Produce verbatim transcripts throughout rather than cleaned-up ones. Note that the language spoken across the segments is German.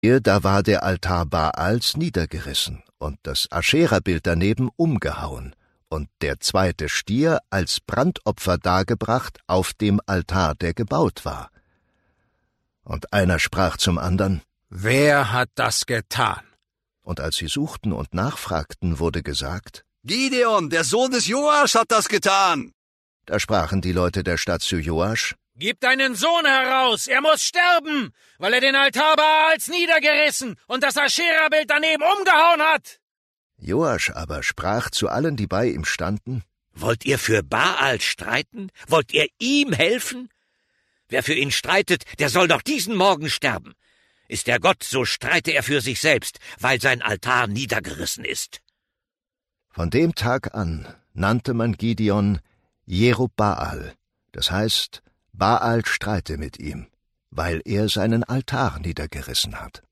Da war der Altar Baals niedergerissen und das Aschera-Bild daneben umgehauen und der zweite Stier als Brandopfer dargebracht auf dem Altar, der gebaut war. Und einer sprach zum andern: Wer hat das getan? Und als sie suchten und nachfragten, wurde gesagt: Gideon, der Sohn des Joasch, hat das getan. Da sprachen die Leute der Stadt zu Joasch: Gib deinen Sohn heraus, er muss sterben, weil er den Altar Baals niedergerissen und das Aschera-Bild daneben umgehauen hat. Joasch aber sprach zu allen, die bei ihm standen: Wollt ihr für Baal streiten? Wollt ihr ihm helfen? Wer für ihn streitet, der soll doch diesen Morgen sterben. Ist er Gott, so streite er für sich selbst, weil sein Altar niedergerissen ist. Von dem Tag an nannte man Gideon Jerubbaal, das heißt, Baal streite mit ihm, weil er seinen Altar niedergerissen hat.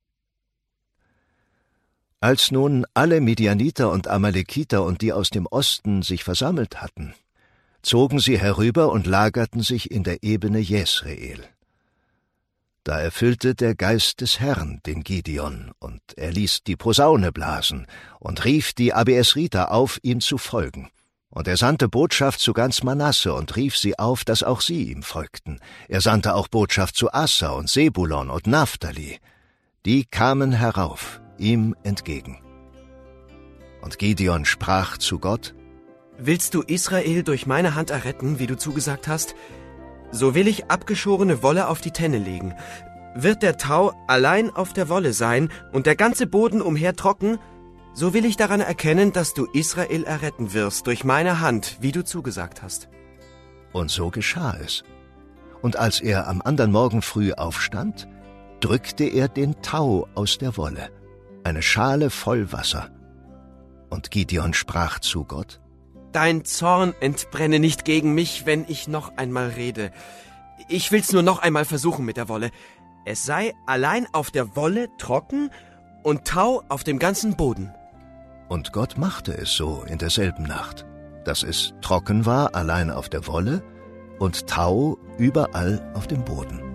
Als nun alle Midianiter und Amalekiter und die aus dem Osten sich versammelt hatten, zogen sie herüber und lagerten sich in der Ebene Jesreel. Da erfüllte der Geist des Herrn den Gideon, und er ließ die Posaune blasen und rief die Abiesriter auf, ihm zu folgen. Und er sandte Botschaft zu ganz Manasse und rief sie auf, dass auch sie ihm folgten. Er sandte auch Botschaft zu Asser und Sebulon und Naphtali. Die kamen herauf, ihm entgegen. Und Gideon sprach zu Gott: Willst du Israel durch meine Hand erretten, wie du zugesagt hast? So will ich abgeschorene Wolle auf die Tenne legen. Wird der Tau allein auf der Wolle sein und der ganze Boden umher trocken, so will ich daran erkennen, dass du Israel erretten wirst durch meine Hand, wie du zugesagt hast. Und so geschah es. Und als er am andern Morgen früh aufstand, drückte er den Tau aus der Wolle, eine Schale voll Wasser. Und Gideon sprach zu Gott: Dein Zorn entbrenne nicht gegen mich, wenn ich noch einmal rede. Ich will's nur noch einmal versuchen mit der Wolle. Es sei allein auf der Wolle trocken und Tau auf dem ganzen Boden. Und Gott machte es so in derselben Nacht, dass es trocken war allein auf der Wolle und Tau überall auf dem Boden.